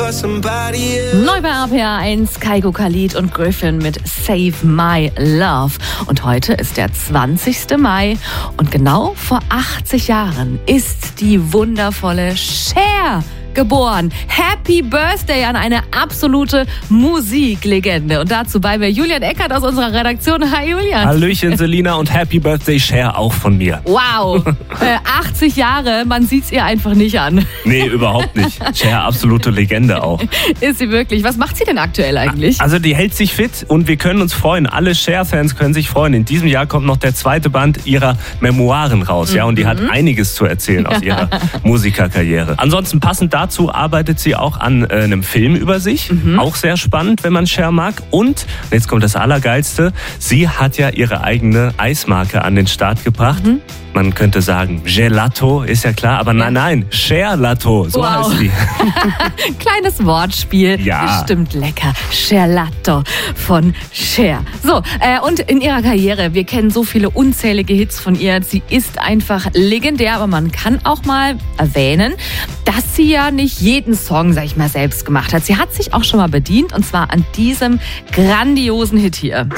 Neu bei RPA 1, Kygo Khalid und Griffin mit Save My Love. Und heute ist der 20. Mai und genau vor 80 Jahren ist die wundervolle Cher geboren. Happy Birthday an eine absolute Musiklegende. Und dazu bei mir Julian Eckert aus unserer Redaktion. Hi Julian. Hallöchen Selina und Happy Birthday Cher auch von mir. Wow, 80 Jahre, man sieht's ihr einfach nicht an. Nee, überhaupt nicht. Cher, absolute Legende auch. Ist sie wirklich. Was macht sie denn aktuell eigentlich? Also die hält sich fit und wir können uns freuen. Alle Cher-Fans können sich freuen. In diesem Jahr kommt noch der zweite Band ihrer Memoiren raus. Ja, und die hat einiges zu erzählen aus ihrer Musikerkarriere. Ansonsten passend dazu arbeitet sie auch an einem Film über sich. Auch sehr spannend, wenn man Cher mag. Und jetzt kommt das Allergeilste. Sie hat ja ihre eigene Eismarke an den Start gebracht. Man könnte sagen, Gelato, ist ja klar. Aber nein, Cher-Lato, so heißt sie. Kleines Wortspiel. Ja. Bestimmt lecker. Cher-Lato von Cher. So, und in ihrer Karriere, wir kennen so viele unzählige Hits von ihr. Sie ist einfach legendär, aber man kann auch mal erwähnen, dass sie ja nicht jeden Song, sag ich mal, selbst gemacht hat. Sie hat sich auch schon mal bedient, und zwar an diesem grandiosen Hit hier.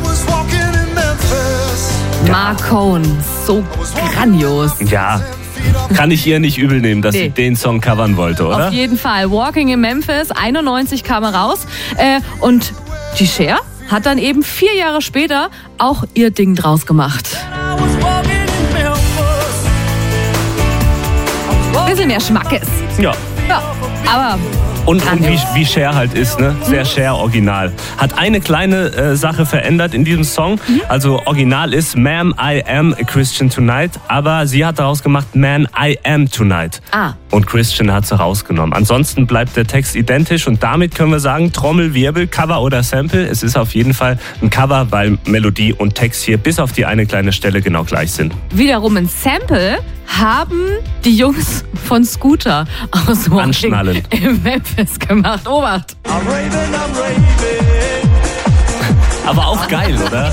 Marcone, so grandios. Ja, kann ich ihr nicht übel nehmen, dass sie den Song covern wollte, oder? Auf jeden Fall. Walking in Memphis, 91 kam er raus. Und die Cher hat dann eben 4 Jahre später auch ihr Ding draus gemacht. Bisschen mehr Schmackes. Ja. Aber... Und wie Cher halt ist, ne? Sehr Cher-Original. Hat eine kleine Sache verändert in diesem Song. Also original ist Ma'am, I am a Christian tonight. Aber sie hat daraus gemacht Man, I am tonight. Und Christian hat sie rausgenommen. Ansonsten bleibt der Text identisch. Und damit können wir sagen, Trommelwirbel, Cover oder Sample. Es ist auf jeden Fall ein Cover, weil Melodie und Text hier bis auf die eine kleine Stelle genau gleich sind. Wiederum ein Sample haben die Jungs von Scooter aus Walking in Memphis gemacht. Obacht! Aber auch geil, oder?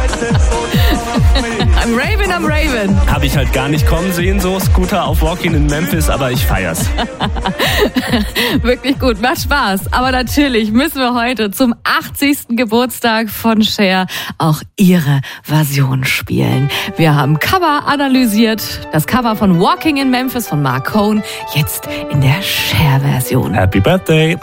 I'm Raven. Habe ich halt gar nicht kommen sehen, so Scooter auf Walking in Memphis, aber ich feier's. Wirklich gut, macht Spaß. Aber natürlich müssen wir heute zum 80. Geburtstag von Cher auch ihre Version spielen. Wir haben Cover analysiert. Das Cover von Walking in Memphis von Marcone, jetzt in der Cher-Version. Happy Birthday!